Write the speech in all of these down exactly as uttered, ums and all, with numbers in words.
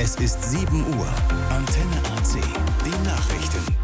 Es ist sieben Uhr. Antenne A C. Die Nachrichten.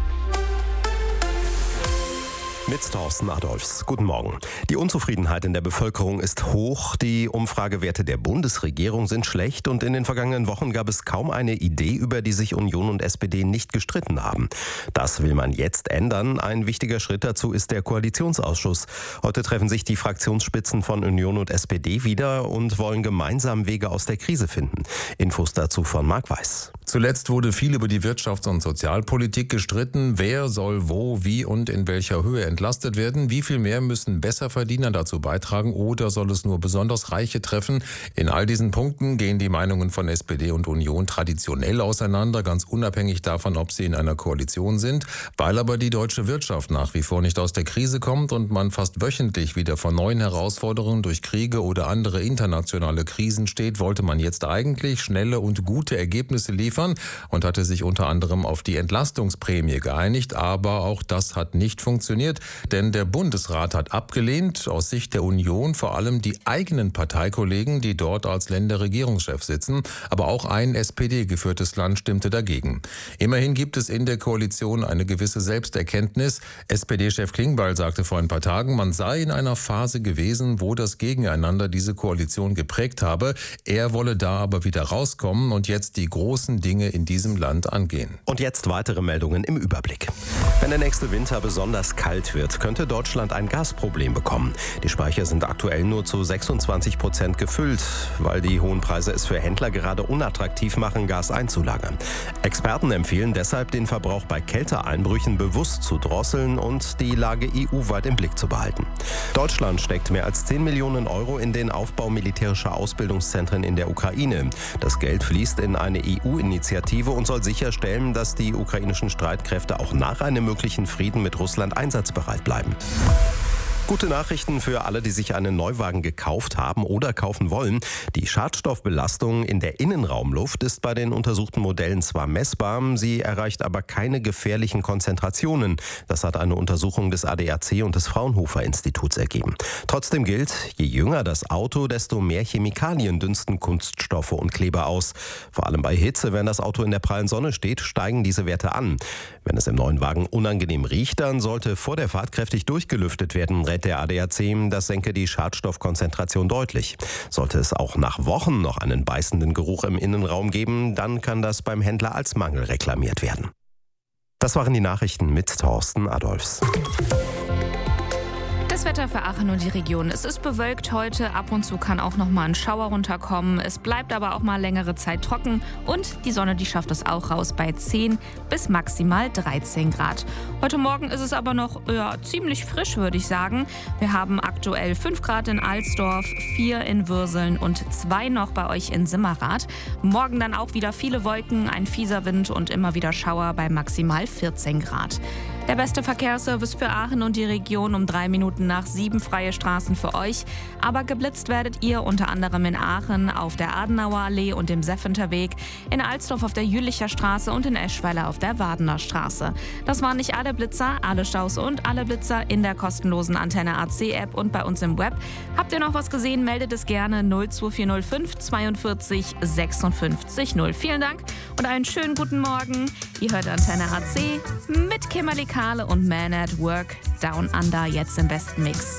Mit Thorsten Adolfs. Guten Morgen. Die Unzufriedenheit in der Bevölkerung ist hoch. Die Umfragewerte der Bundesregierung sind schlecht und in den vergangenen Wochen gab es kaum eine Idee, über die sich Union und S P D nicht gestritten haben. Das will man jetzt ändern. Ein wichtiger Schritt dazu ist der Koalitionsausschuss. Heute treffen sich die Fraktionsspitzen von Union und S P D wieder und wollen gemeinsam Wege aus der Krise finden. Infos dazu von Marc Weiß. Zuletzt wurde viel über die Wirtschafts- und Sozialpolitik gestritten. Wer soll wo, wie und in welcher Höhe entlastet werden? Wie viel mehr müssen Besserverdiener dazu beitragen oder soll es nur besonders Reiche treffen? In all diesen Punkten gehen die Meinungen von S P D und Union traditionell auseinander, ganz unabhängig davon, ob sie in einer Koalition sind. Weil aber die deutsche Wirtschaft nach wie vor nicht aus der Krise kommt und man fast wöchentlich wieder vor neuen Herausforderungen durch Kriege oder andere internationale Krisen steht, wollte man jetzt eigentlich schnelle und gute Ergebnisse liefern und hatte sich unter anderem auf die Entlastungsprämie geeinigt. Aber auch das hat nicht funktioniert, denn der Bundesrat hat abgelehnt, aus Sicht der Union vor allem die eigenen Parteikollegen, die dort als Länderregierungschef sitzen. Aber auch ein S P D-geführtes Land stimmte dagegen. Immerhin gibt es in der Koalition eine gewisse Selbsterkenntnis. S P D-Chef Klingbeil sagte vor ein paar Tagen, man sei in einer Phase gewesen, wo das Gegeneinander diese Koalition geprägt habe. Er wolle da aber wieder rauskommen und jetzt die großen Dinge in diesem Land angehen. Und jetzt weitere Meldungen im Überblick. Wenn der nächste Winter besonders kalt wird, könnte Deutschland ein Gasproblem bekommen. Die Speicher sind aktuell nur zu sechsundzwanzig Prozent gefüllt, weil die hohen Preise es für Händler gerade unattraktiv machen, Gas einzulagern. Experten empfehlen deshalb, den Verbrauch bei Kälteeinbrüchen bewusst zu drosseln und die Lage E U-weit im Blick zu behalten. Deutschland steckt mehr als zehn Millionen Euro in den Aufbau militärischer Ausbildungszentren in der Ukraine. Das Geld fließt in eine E U-Initiative und soll sicherstellen, dass die ukrainischen Streitkräfte auch nach einem möglichen Frieden mit Russland einsatzbereit bleiben. Gute Nachrichten für alle, die sich einen Neuwagen gekauft haben oder kaufen wollen. Die Schadstoffbelastung in der Innenraumluft ist bei den untersuchten Modellen zwar messbar, sie erreicht aber keine gefährlichen Konzentrationen. Das hat eine Untersuchung des A D A C und des Fraunhofer Instituts ergeben. Trotzdem gilt, je jünger das Auto, desto mehr Chemikalien dünsten Kunststoffe und Kleber aus. Vor allem bei Hitze, wenn das Auto in der prallen Sonne steht, steigen diese Werte an. Wenn es im neuen Wagen unangenehm riecht, dann sollte vor der Fahrt kräftig durchgelüftet werden, rät der A D A C, das senke die Schadstoffkonzentration deutlich. Sollte es auch nach Wochen noch einen beißenden Geruch im Innenraum geben, dann kann das beim Händler als Mangel reklamiert werden. Das waren die Nachrichten mit Thorsten Adolfs. Das Wetter für Aachen und die Region. Es ist bewölkt heute, ab und zu kann auch noch mal ein Schauer runterkommen. Es bleibt aber auch mal längere Zeit trocken und die Sonne, die schafft es auch raus bei zehn bis maximal dreizehn Grad. Heute Morgen ist es aber noch ja, ziemlich frisch, würde ich sagen. Wir haben aktuell fünf Grad in Alsdorf, vier in Würseln und zwei noch bei euch in Simmerath. Morgen dann auch wieder viele Wolken, ein fieser Wind und immer wieder Schauer bei maximal vierzehn Grad. Der beste Verkehrsservice für Aachen und die Region um drei Minuten nach sieben freie Straßen für euch. Aber geblitzt werdet ihr unter anderem in Aachen auf der Adenauer Allee und dem Seffenter Weg, in Alsdorf auf der Jülicher Straße und in Eschweiler auf der Wadener Straße. Das waren nicht alle Blitzer, alle Staus und alle Blitzer in der kostenlosen Antenne A C App und bei uns im Web. Habt ihr noch was gesehen, meldet es gerne null zwei vier null fünf zweiundvierzig sechsundfünfzig null. Vielen Dank und einen schönen guten Morgen. Ihr hört Antenne A C mit Kimberly Kahle und Man at Work Down Under jetzt im besten Mix.